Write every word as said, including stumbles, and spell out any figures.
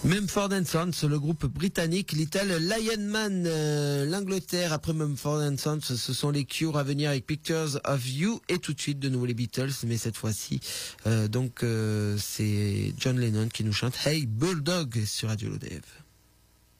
Mumford and Sons, le groupe britannique Little Lionman, euh, l'Angleterre après Mumford and Sons, ce sont les Cure à venir avec Pictures of You et tout de suite de nouveau les Beatles, mais cette fois-ci euh, donc euh, c'est John Lennon qui nous chante Hey Bulldog sur Radio Lodève.